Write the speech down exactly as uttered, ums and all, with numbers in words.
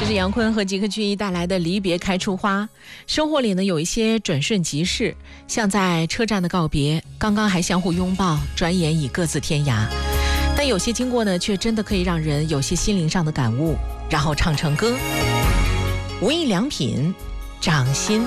这是杨坤和吉克隽逸带来的离别开出花。生活里呢有一些转瞬即逝，像在车站的告别，刚刚还相互拥抱，转眼已各自天涯。但有些经过呢却真的可以让人有些心灵上的感悟，然后唱成歌。无印良品掌心。